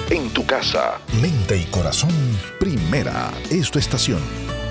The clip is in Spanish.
en tu casa. Mente y corazón, primera es tu estación.